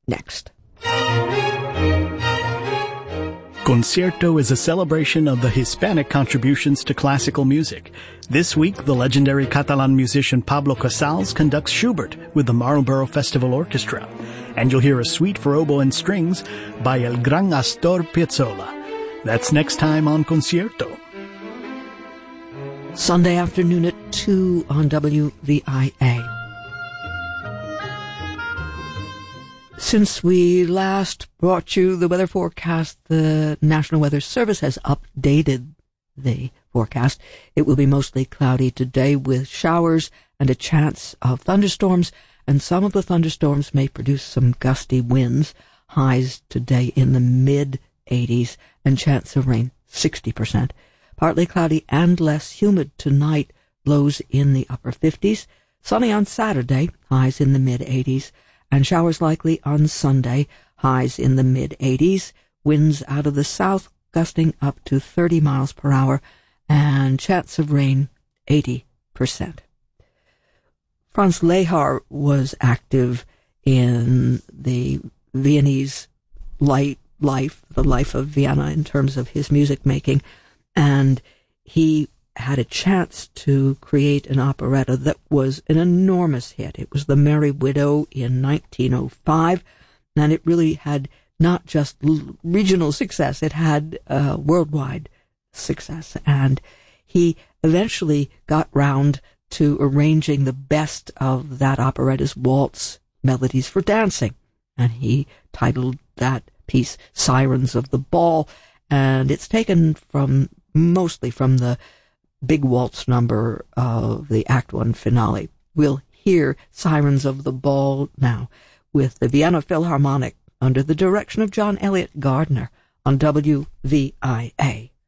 next. Concierto is a celebration of the Hispanic contributions to classical music. This week, the legendary Catalan musician Pablo Casals conducts Schubert with the Marlborough Festival Orchestra. And you'll hear a suite for oboe and strings by El Gran Astor Piazzolla. That's next time on Concierto. Sunday afternoon at 2 on WVIA. Since we last brought you the weather forecast, the National Weather Service has updated the forecast. It will be mostly cloudy today with showers and a chance of thunderstorms, and some of the thunderstorms may produce some gusty winds. Highs today in the mid-80s and chance of rain 60%. Partly cloudy and less humid tonight, lows in the upper 50s. Sunny on Saturday, highs in the mid-80s. And showers likely on Sunday, highs in the mid-80s, winds out of the south gusting up to 30 miles per hour, and chance of rain 80%. Franz Lehár was active in the Viennese life, the life of Vienna in terms of his music making, and he had a chance to create an operetta that was an enormous hit. It was The Merry Widow in 1905, and it really had not just regional success, it had worldwide success. And he eventually got round to arranging the best of that operetta's waltz melodies for dancing. And he titled that piece Sirens of the Ball, and it's taken mostly from the big waltz number of the Act One finale. We'll hear Sirens of the Ball now with the Vienna Philharmonic under the direction of John Elliott Gardner on WVIA.